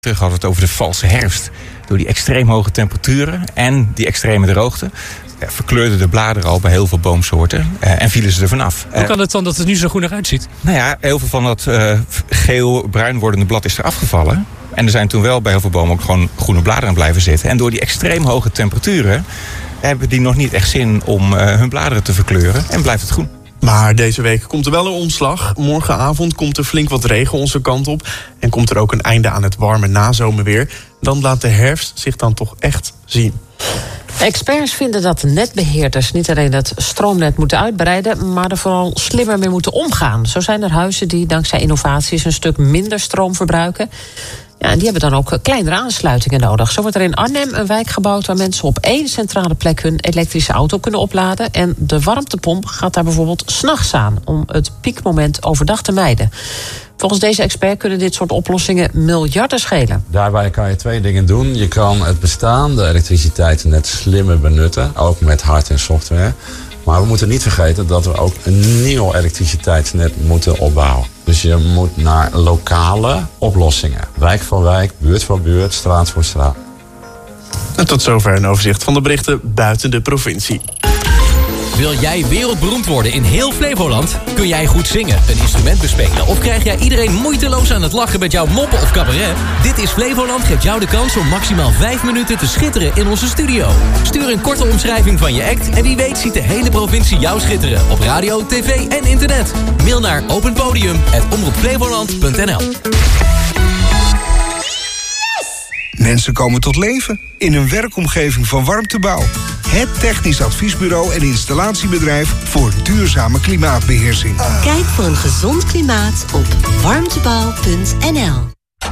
terug hadden we het over de valse herfst. Door die extreem hoge temperaturen en die extreme droogte verkleurden de bladeren al bij heel veel boomsoorten en vielen ze er vanaf. Hoe kan het dan dat het nu zo groenig uitziet? Nou ja, heel veel van dat geel-bruin wordende blad is er afgevallen. En er zijn toen wel bij heel veel bomen ook gewoon groene bladeren blijven zitten. En door die extreem hoge temperaturen hebben die nog niet echt zin om hun bladeren te verkleuren en blijft het groen. Maar deze week komt er wel een omslag. Morgenavond komt er flink wat regen onze kant op. En komt er ook een einde aan het warme nazomerweer. Dan laat de herfst zich dan toch echt zien. Experts vinden dat netbeheerders niet alleen het stroomnet moeten uitbreiden, maar er vooral slimmer mee moeten omgaan. Zo zijn er huizen die dankzij innovaties een stuk minder stroom verbruiken. Ja, en die hebben dan ook kleinere aansluitingen nodig. Zo wordt er in Arnhem een wijk gebouwd waar mensen op 1 centrale plek hun elektrische auto kunnen opladen. En de warmtepomp gaat daar bijvoorbeeld 's nachts aan om het piekmoment overdag te mijden. Volgens deze expert kunnen dit soort oplossingen miljarden schelen. Daarbij kan je 2 dingen doen. Je kan het bestaande elektriciteitsnet slimmer benutten, ook met hard- en software. Maar we moeten niet vergeten dat we ook een nieuw elektriciteitsnet moeten opbouwen. Dus je moet naar lokale oplossingen. Wijk voor wijk, buurt voor buurt, straat voor straat. En tot zover een overzicht van de berichten buiten de provincie. Wil jij wereldberoemd worden in heel Flevoland? Kun jij goed zingen, een instrument bespelen of krijg jij iedereen moeiteloos aan het lachen met jouw moppen of cabaret? Dit is Flevoland geeft jou de kans om maximaal 5 minuten te schitteren in onze studio. Stuur een korte omschrijving van je act en wie weet ziet de hele provincie jou schitteren op radio, tv en internet. Mail naar openpodium@omroepflevoland.nl. Mensen komen tot leven in een werkomgeving van Warmtebouw. Het technisch adviesbureau en installatiebedrijf voor duurzame klimaatbeheersing. Kijk voor een gezond klimaat op warmtebouw.nl.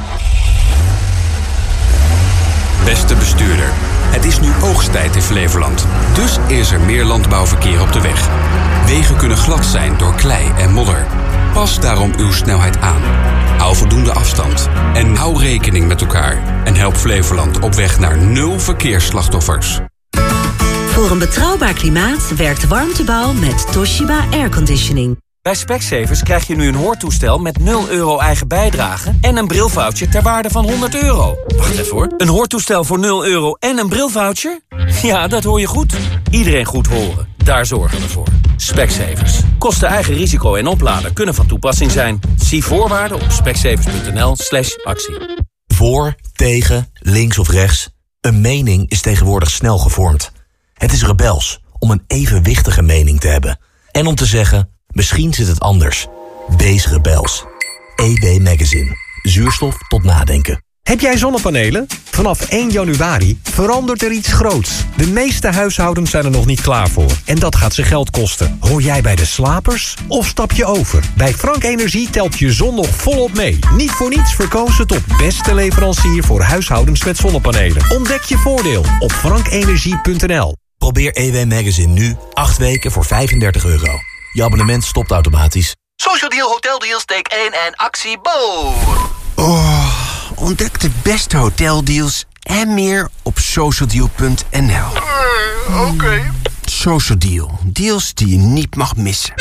Beste bestuurder, het is nu oogsttijd in Flevoland. Dus is er meer landbouwverkeer op de weg. Wegen kunnen glad zijn door klei en modder. Pas daarom uw snelheid aan. Hou voldoende afstand. En hou rekening met elkaar. En help Flevoland op weg naar 0 verkeersslachtoffers. Voor een betrouwbaar klimaat werkt Warmtebouw met Toshiba Airconditioning. Bij Specsavers krijg je nu een hoortoestel met €0 eigen bijdrage en een brilvoucher ter waarde van €100. Wacht even hoor. Een hoortoestel voor €0 en een brilvoucher? Ja, dat hoor je goed. Iedereen goed horen. Daar zorgen we voor. Specsavers. Kosten eigen risico en oplader kunnen van toepassing zijn. Zie voorwaarden op specsavers.nl/actie. Voor, tegen, links of rechts. Een mening is tegenwoordig snel gevormd. Het is rebels om een evenwichtige mening te hebben. En om te zeggen, misschien zit het anders. Wees rebels. EW Magazine. Zuurstof tot nadenken. Heb jij zonnepanelen? Vanaf 1 januari verandert er iets groots. De meeste huishoudens zijn er nog niet klaar voor. En dat gaat ze geld kosten. Hoor jij bij de slapers? Of stap je over? Bij Frank Energie telt je zon nog volop mee. Niet voor niets verkozen tot beste leverancier voor huishoudens met zonnepanelen. Ontdek je voordeel op frankenergie.nl. Probeer EW Magazine nu 8 weken voor €35. Je abonnement stopt automatisch. Social Deal, Hotel Deals, take 1 en actie Bo. Oh, ontdek de beste hoteldeals en meer op socialdeal.nl. Oké. Social Deal, deals die je niet mag missen.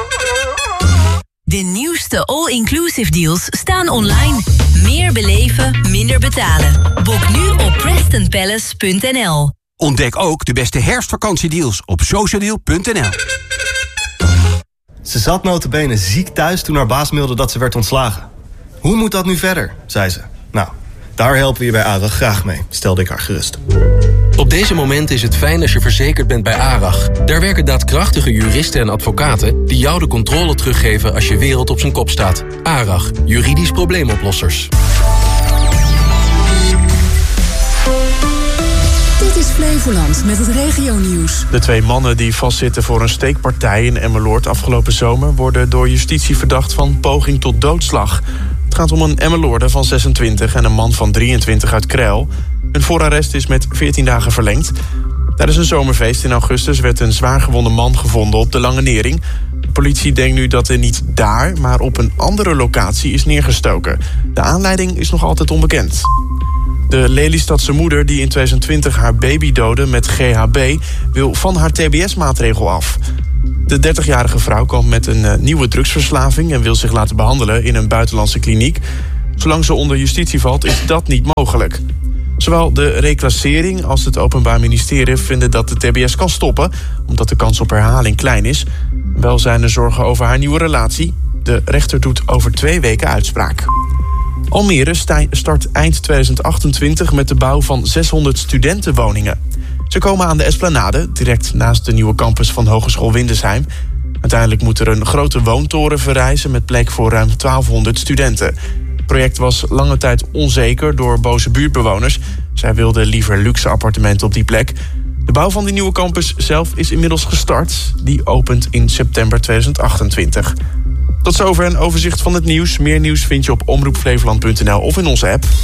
De nieuwste all-inclusive deals staan online. Meer beleven, minder betalen. Boek nu op PrestonPalace.nl. Ontdek ook de beste herfstvakantiedeals op socialdeal.nl. Ze zat nota bene ziek thuis toen haar baas mailde dat ze werd ontslagen. Hoe moet dat nu verder, zei ze. Nou, daar helpen we je bij ARAG graag mee, stelde ik haar gerust. Op deze momenten is het fijn als je verzekerd bent bij ARAG. Daar werken daadkrachtige juristen en advocaten die jou de controle teruggeven als je wereld op zijn kop staat. ARAG, juridisch probleemoplossers. Dit is Flevoland met het regionieuws. De 2 mannen die vastzitten voor een steekpartij in Emmeloord afgelopen zomer worden door justitie verdacht van poging tot doodslag. Het gaat om een Emmeloorder van 26 en een man van 23 uit Kreil. Hun voorarrest is met 14 dagen verlengd. Tijdens een zomerfeest in augustus werd een zwaargewonde man gevonden op de Lange Nering. De politie denkt nu dat hij niet daar, maar op een andere locatie is neergestoken. De aanleiding is nog altijd onbekend. De Lelystadse moeder die in 2020 haar baby doodde met GHB wil van haar TBS-maatregel af. De 30-jarige vrouw kwam met een nieuwe drugsverslaving en wil zich laten behandelen in een buitenlandse kliniek. Ze Zolang ze onder justitie valt, is dat niet mogelijk. Zowel de reclassering als het Openbaar Ministerie vinden dat de TBS kan stoppen, omdat de kans op herhaling klein is. Wel zijn er zorgen over haar nieuwe relatie. De rechter doet over 2 weken uitspraak. Almere start eind 2028 met de bouw van 600 studentenwoningen. Ze komen aan de Esplanade, direct naast de nieuwe campus van Hogeschool Windesheim. Uiteindelijk moet er een grote woontoren verrijzen met plek voor ruim 1200 studenten. Het project was lange tijd onzeker door boze buurtbewoners. Zij wilden liever luxe appartementen op die plek. De bouw van die nieuwe campus zelf is inmiddels gestart. Die opent in september 2028. Tot zover een overzicht van het nieuws. Meer nieuws vind je op omroepflevoland.nl of in onze app.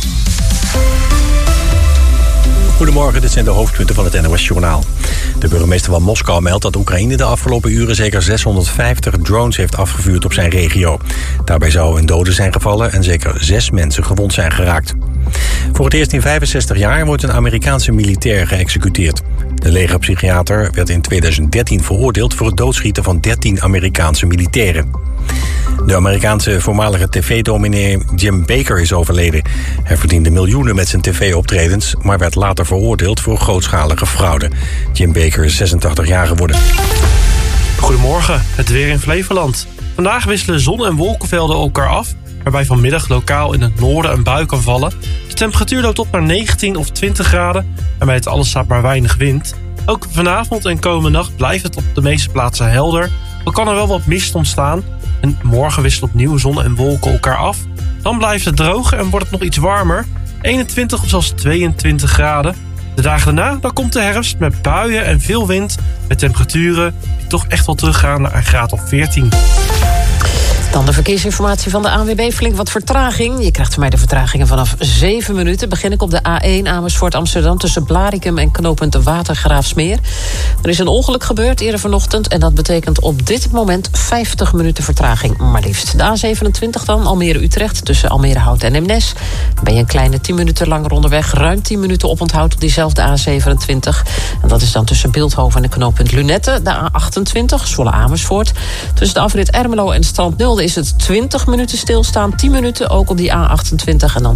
Goedemorgen, dit zijn de hoofdpunten van het NOS-journaal. De burgemeester van Moskou meldt dat Oekraïne de afgelopen uren zeker 650 drones heeft afgevuurd op zijn regio. Daarbij zou een dode zijn gevallen en zeker 6 mensen gewond zijn geraakt. Voor het eerst in 65 jaar wordt een Amerikaanse militair geëxecuteerd. De legerpsychiater werd in 2013 veroordeeld voor het doodschieten van 13 Amerikaanse militairen. De Amerikaanse voormalige tv-dominee Jim Bakker is overleden. Hij verdiende miljoenen met zijn tv-optredens, maar werd later veroordeeld voor grootschalige fraude. Jim Bakker is 86 jaar geworden. Goedemorgen, het weer in Flevoland. Vandaag wisselen zon- en wolkenvelden elkaar af, waarbij vanmiddag lokaal in het noorden een bui kan vallen. De temperatuur loopt op naar 19 of 20 graden en bij het alles staat maar weinig wind. Ook vanavond en komende nacht blijft het op de meeste plaatsen helder. Er kan er wel wat mist ontstaan. En morgen wisselen opnieuw zon en wolken elkaar af. Dan blijft het droog en wordt het nog iets warmer. 21 of zelfs 22 graden. De dagen daarna dan komt de herfst met buien en veel wind. Met temperaturen die toch echt wel teruggaan naar een graad of 14. Dan de verkeersinformatie van de ANWB. Flink wat vertraging. Je krijgt van mij de vertragingen vanaf 7 minuten. Begin ik op de A1 Amersfoort Amsterdam tussen Blaricum en knooppunt Watergraafsmeer. Er is een ongeluk gebeurd eerder vanochtend en dat betekent op dit moment 50 minuten vertraging maar liefst. De A27 dan, Almere-Utrecht tussen Almere-Hout en Eemnes. Dan ben je een kleine 10 minuten langer onderweg. Ruim 10 minuten oponthoud op diezelfde A27. En dat is dan tussen Bilthoven en knooppunt Lunette. De A28, Zwolle-Amersfoort. Tussen de afrit Ermelo en Strand Nulde is het 20 minuten stilstaan. 10 minuten ook op die A28 en dan